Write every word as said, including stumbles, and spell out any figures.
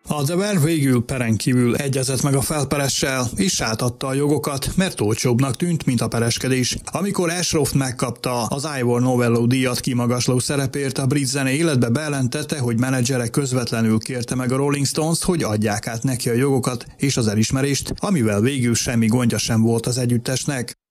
A The Verve végül peren kívül egyezett meg a felperessel, és átadta a jogokat, mert olcsóbbnak tűnt, mint a pereskedés. Amikor Ashcroft megkapta az Ivor Novello díjat kimagasló szerepért, a brit zene életbe bejelentette, hogy menedzsere közvetlenül kérte meg a Rolling Stones-t, hogy adják át neki a jogokat és az elismerést, amivel végül semmi gondja sem volt az együttesnek.